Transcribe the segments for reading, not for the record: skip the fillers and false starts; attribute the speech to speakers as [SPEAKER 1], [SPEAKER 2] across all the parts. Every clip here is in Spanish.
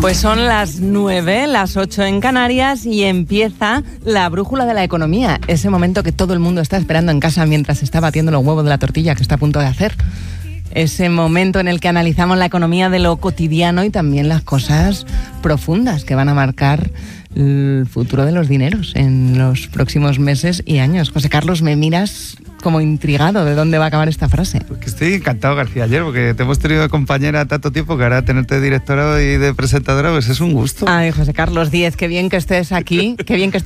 [SPEAKER 1] Pues son las 9, las 8 en Canarias y empieza la brújula de la economía. Ese momento que todo el mundo está esperando en casa mientras se está batiendo los huevos de la tortilla que está a punto de hacer. Ese momento en el que analizamos la economía de lo cotidiano y también las cosas profundas que van a marcar el futuro de los dineros en los próximos meses y años. José Carlos, me miras como intrigado de dónde va a acabar esta frase.
[SPEAKER 2] Porque estoy encantado, García, ayer, porque te hemos tenido de compañera tanto tiempo que ahora tenerte de directora y de presentadora, pues es un gusto.
[SPEAKER 1] Ay, José Carlos Díez, qué bien que estés aquí,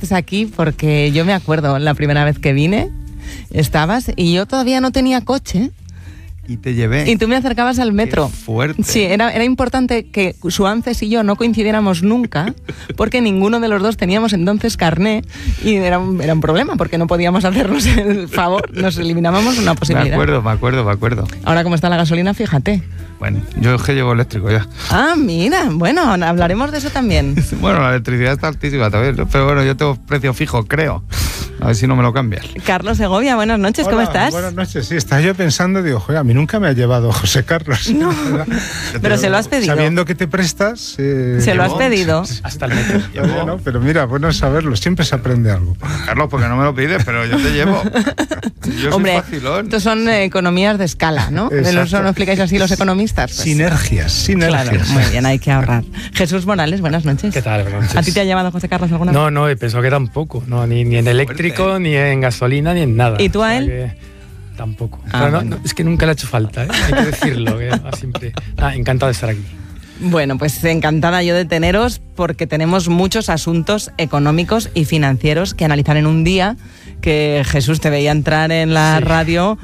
[SPEAKER 1] porque yo me acuerdo la primera vez que vine, estabas y yo todavía no tenía coche.
[SPEAKER 2] Y te llevé.
[SPEAKER 1] Y tú me acercabas al metro.
[SPEAKER 2] Qué fuerte.
[SPEAKER 1] Sí, era importante que Suances y yo no coincidiéramos nunca, porque ninguno de los dos teníamos entonces carné y era un problema, porque no podíamos hacernos el favor, nos eliminábamos una posibilidad.
[SPEAKER 2] Me acuerdo.
[SPEAKER 1] Ahora, como está la gasolina, fíjate.
[SPEAKER 2] Bueno, yo es que llevo eléctrico ya.
[SPEAKER 1] Ah, mira, bueno, hablaremos de eso también.
[SPEAKER 2] Bueno, la electricidad está altísima también, ¿no? Pero bueno, yo tengo precio fijo, creo. A ver si no me lo cambias.
[SPEAKER 1] Carlos Segovia, buenas noches.
[SPEAKER 3] Hola,
[SPEAKER 1] ¿cómo estás?
[SPEAKER 3] Buenas noches, sí, estaba yo pensando, digo, joder, a mí nunca me ha llevado José Carlos.
[SPEAKER 1] No, pero se lo has pedido.
[SPEAKER 3] Sabiendo que te prestas...
[SPEAKER 1] se lo has pedido.
[SPEAKER 2] Hasta el metro.
[SPEAKER 3] No, pero mira, bueno saberlo, siempre se aprende algo.
[SPEAKER 2] Carlos, porque no me lo pides, pero yo te llevo. Yo
[SPEAKER 1] Hombre,
[SPEAKER 2] soy facilón.
[SPEAKER 1] Estos son economías de escala, ¿no? ¿Eso no explicáis así los economistas? Pues,
[SPEAKER 3] Sinergias.
[SPEAKER 1] Claro, muy bien, hay que ahorrar. Jesús Morales, buenas noches.
[SPEAKER 4] ¿Qué tal? Buenas noches.
[SPEAKER 1] ¿A ti te ha llevado José Carlos alguna vez?
[SPEAKER 4] No, he pensado que tampoco, no, ni en eléctrico, ni en gasolina, ni en nada.
[SPEAKER 1] ¿Y tú a él?
[SPEAKER 4] Que tampoco. Pero no, es que nunca le ha hecho falta, ¿eh? Hay que decirlo, que siempre. Encantado de estar aquí.
[SPEAKER 1] Bueno, pues encantada yo de teneros porque tenemos muchos asuntos económicos y financieros que analizar en un día que Jesús te veía entrar en la radio,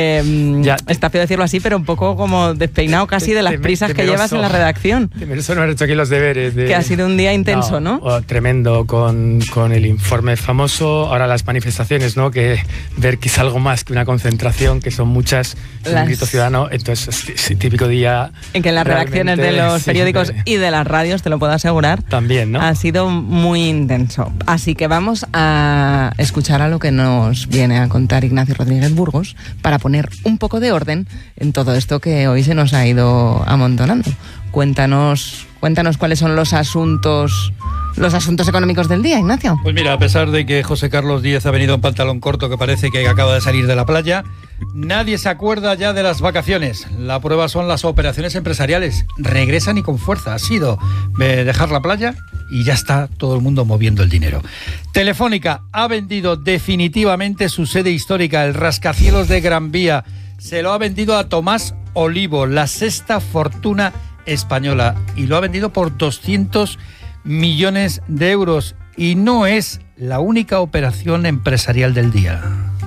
[SPEAKER 1] está feo decirlo así, pero un poco como despeinado casi de las prisas que llevas en la redacción.
[SPEAKER 4] Temeroso no haber hecho aquí los deberes.
[SPEAKER 1] Que ha sido un día intenso, ¿no?
[SPEAKER 4] Tremendo, con el informe famoso, ahora las manifestaciones, ¿no? Que ver que es algo más que una concentración, que son muchas, un grito ciudadano, entonces es típico día...
[SPEAKER 1] En que las redacciones de los periódicos y de las radios, te lo puedo asegurar,
[SPEAKER 4] también, ¿no?
[SPEAKER 1] Ha sido muy intenso. Así que vamos a escuchar a lo que nos viene a contar Ignacio Rodríguez Burgos para poner un poco de orden en todo esto que hoy se nos ha ido amontonando. Cuéntanos cuáles son los asuntos económicos del día, Ignacio.
[SPEAKER 5] Pues mira, a pesar de que José Carlos Díez ha venido en pantalón corto, que parece que acaba de salir de la playa, nadie se acuerda ya de las vacaciones. La prueba son las operaciones empresariales. Regresan y con fuerza. Ha sido dejar la playa y ya está todo el mundo moviendo el dinero. Telefónica ha vendido definitivamente su sede histórica, el rascacielos de Gran Vía. Se lo ha vendido a Tomás Olivo, la sexta fortuna española, y lo ha vendido por 200 millones de euros. Y no es la única operación empresarial del día.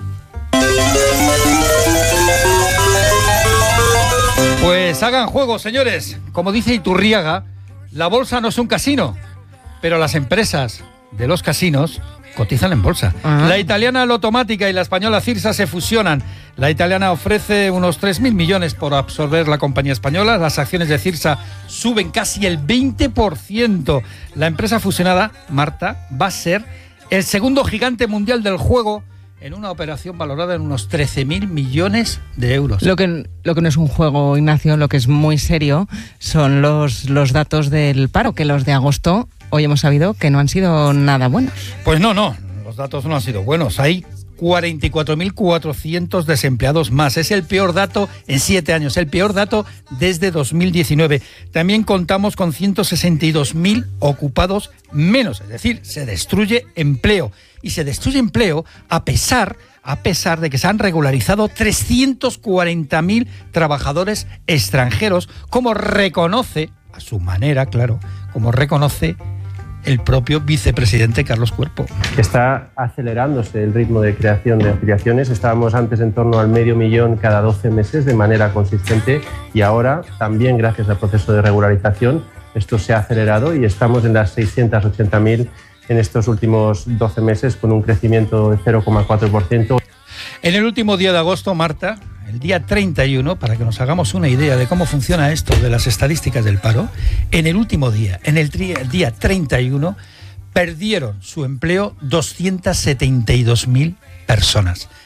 [SPEAKER 5] Pues hagan juego, señores. Como dice Iturriaga, la bolsa no es un casino, pero las empresas de los casinos cotizan en bolsa. Uh-huh. La italiana Lotomática y la española Cirsa se fusionan. La italiana ofrece unos 3.000 millones por absorber la compañía española. Las acciones de Cirsa suben casi el 20%. La empresa fusionada, Marta, va a ser el segundo gigante mundial del juego en una operación valorada en unos 13.000 millones de euros.
[SPEAKER 1] Lo que no es un juego, Ignacio, lo que es muy serio son los datos del paro, que los de agosto hoy hemos sabido que no han sido nada buenos.
[SPEAKER 5] Pues no, los datos no han sido buenos. Hay 44.400 desempleados más. Es el peor dato en 7 años, el peor dato desde 2019. También contamos con 162.000 ocupados menos, es decir, se destruye empleo. Y se destruye empleo a pesar de que se han regularizado 340.000 trabajadores extranjeros, como reconoce, a su manera, claro, como reconoce el propio vicepresidente Carlos Cuerpo.
[SPEAKER 6] Está acelerándose el ritmo de creación de afiliaciones. Estábamos antes en torno al 500.000 cada 12 meses de manera consistente y ahora, también gracias al proceso de regularización, esto se ha acelerado y estamos en las 680.000 en estos últimos 12 meses con un crecimiento de 0,4%.
[SPEAKER 5] En el último día de agosto, Marta, el día 31, para que nos hagamos una idea de cómo funciona esto de las estadísticas del paro, en el último día, el día 31, perdieron su empleo 272.000 personas.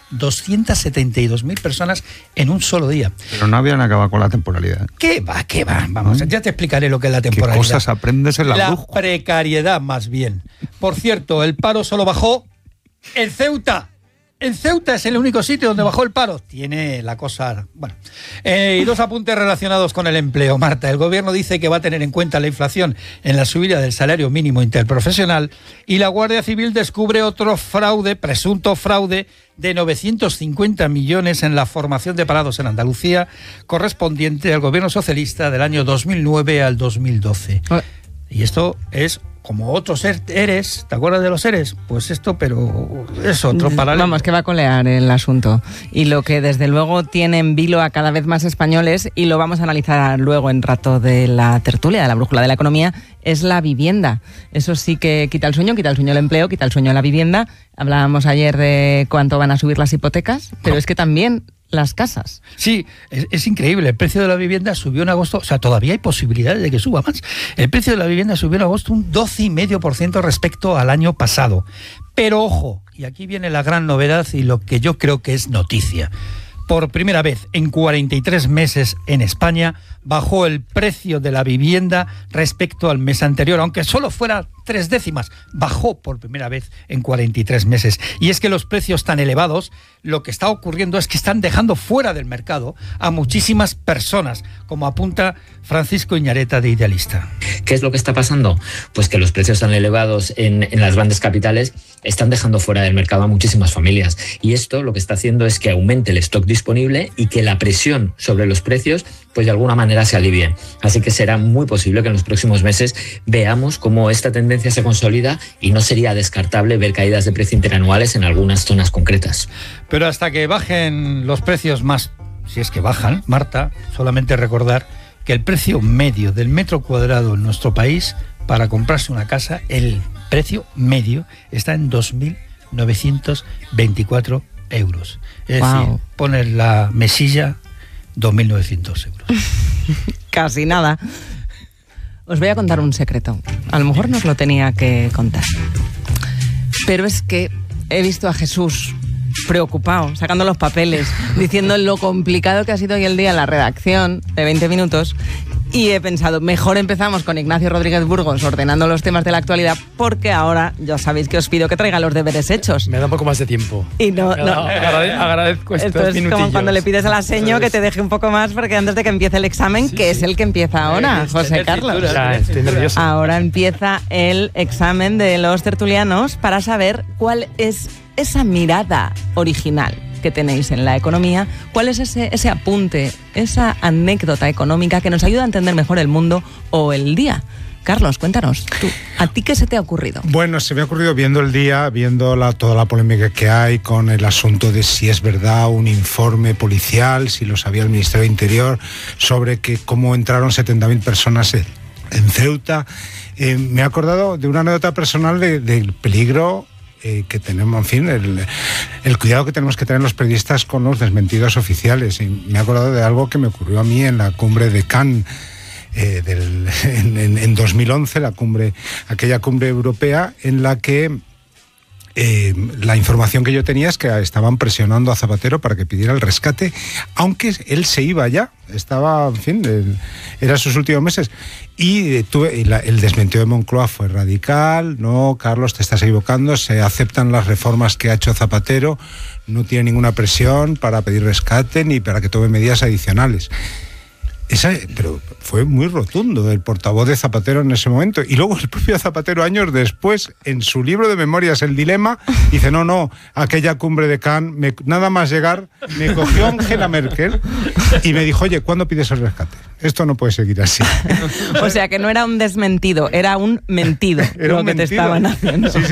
[SPEAKER 5] 272.000 personas en un solo día.
[SPEAKER 2] Pero no habían acabado con la temporalidad.
[SPEAKER 5] ¿Qué va? Vamos, ya te explicaré lo que es la temporalidad.
[SPEAKER 2] ¿Qué cosas aprendes en la brújula?
[SPEAKER 5] Precariedad, más bien. Por cierto, el paro solo bajó en Ceuta. En Ceuta es el único sitio donde bajó el paro. Tiene la cosa... Bueno. Y dos apuntes relacionados con el empleo. Marta, el gobierno dice que va a tener en cuenta la inflación en la subida del salario mínimo interprofesional, y la Guardia Civil descubre otro fraude, presunto fraude, de 950 millones en la formación de parados en Andalucía, correspondiente al gobierno socialista del año 2009 al 2012. Y esto es... como otros ERES, ¿te acuerdas de los ERES? Pues esto, pero es otro paralelo.
[SPEAKER 1] Vamos, que va a colear el asunto. Y lo que desde luego tiene en vilo a cada vez más españoles, y lo vamos a analizar luego en rato de la tertulia, de la brújula de la economía, es la vivienda. Eso sí que quita el sueño el empleo, quita el sueño la vivienda. Hablábamos ayer de cuánto van a subir las hipotecas, pero es que también las casas.
[SPEAKER 5] Sí, es increíble. El precio de la vivienda subió en agosto, o sea, todavía hay posibilidades de que suba más. El precio de la vivienda subió en agosto un 12,5% respecto al año pasado. Pero ojo, y aquí viene la gran novedad y lo que yo creo que es noticia. Por primera vez en 43 meses en España bajó el precio de la vivienda respecto al mes anterior, aunque solo fuera 3 décimas, bajó por primera vez en 43 meses. Y es que los precios tan elevados, lo que está ocurriendo es que están dejando fuera del mercado a muchísimas personas, como apunta Francisco Iñareta de Idealista.
[SPEAKER 7] ¿Qué es lo que está pasando? Pues que los precios tan elevados en las grandes capitales están dejando fuera del mercado a muchísimas familias. Y esto lo que está haciendo es que aumente el stock disponible y que la presión sobre los precios, pues de alguna manera se alivie. Así que será muy posible que en los próximos meses veamos cómo esta tendencia se consolida, y no sería descartable ver caídas de precio interanuales en algunas zonas concretas.
[SPEAKER 5] Pero hasta que bajen los precios más, si es que bajan, Marta, solamente recordar que el precio medio del metro cuadrado en nuestro país para comprarse una casa, el precio medio está en 2.924 euros. Es decir, poner la mesilla, 2.900 euros.
[SPEAKER 1] Casi nada. Os voy a contar un secreto. A lo mejor no os lo tenía que contar. Pero es que he visto a Jesús preocupado, sacando los papeles, diciendo lo complicado que ha sido hoy el día en la redacción de 20 minutos. Y he pensado, mejor empezamos con Ignacio Rodríguez Burgos ordenando los temas de la actualidad, porque ahora ya sabéis que os pido que traiga los deberes hechos.
[SPEAKER 4] Me da un poco más de tiempo.
[SPEAKER 1] Y no.
[SPEAKER 4] Agradezco estos
[SPEAKER 1] Esto es
[SPEAKER 4] minutillos.
[SPEAKER 1] como cuando le pides a la seño que te deje un poco más, porque antes de que empiece el examen, que es el que empieza ahora, José Carlos.
[SPEAKER 4] Estoy nervioso.
[SPEAKER 1] Ahora empieza el examen de los tertulianos para saber cuál es esa mirada original que tenéis en la economía, cuál es ese apunte, esa anécdota económica que nos ayuda a entender mejor el mundo o el día. Carlos, cuéntanos, tú, ¿a ti qué se te ha ocurrido?
[SPEAKER 3] Bueno, se me ha ocurrido viendo el día, viendo toda la polémica que hay con el asunto de si es verdad un informe policial, si lo sabía el Ministerio de Interior, sobre cómo entraron 70.000 personas en Ceuta. Me he acordado de una anécdota personal del peligro que tenemos, en fin, el cuidado que tenemos que tener los periodistas con los desmentidos oficiales. Y me he acordado de algo que me ocurrió a mí en la cumbre de Cannes en 2011, aquella cumbre europea en la que la información que yo tenía es que estaban presionando a Zapatero para que pidiera el rescate, aunque él se iba ya, estaba, en fin, eran sus últimos meses. Y el desmentido de Moncloa fue radical. No, Carlos, te estás equivocando, se aceptan las reformas que ha hecho Zapatero, no tiene ninguna presión para pedir rescate ni para que tome medidas adicionales. Pero fue muy rotundo el portavoz de Zapatero en ese momento. Y luego el propio Zapatero, años después, en su libro de memorias, El dilema, dice, no, aquella cumbre de Cannes, nada más llegar, me cogió Angela Merkel y me dijo, oye, ¿cuándo pides el rescate? Esto no puede seguir así.
[SPEAKER 1] O sea, que no era un desmentido, era un mentido.
[SPEAKER 3] Era
[SPEAKER 1] lo
[SPEAKER 3] un
[SPEAKER 1] que
[SPEAKER 3] mentido.
[SPEAKER 1] te estaban haciendo.
[SPEAKER 3] Sí,